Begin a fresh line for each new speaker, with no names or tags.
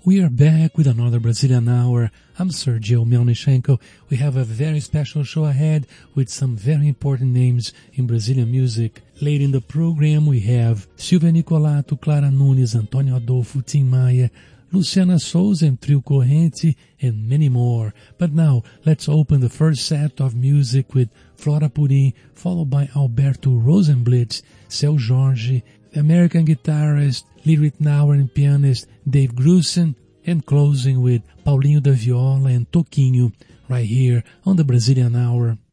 We are back with another Brazilian Hour. I'm Sergio Melnichenko. We have a very special show ahead with some very important names in Brazilian music. Late in the program, we have Silvia Nicolato, Clara Nunes, Antônio Adolfo, Tim Maia, Luciana Souza and Trio Corrente, and many more. But now, let's open the first set of music with Flora Purim, followed by Alberto Rosenblitz, Seu Jorge, the American guitarist, lead guitar and pianist Dave Grusin, and closing with Paulinho da Viola and Toquinho, right here on the Brazilian Hour.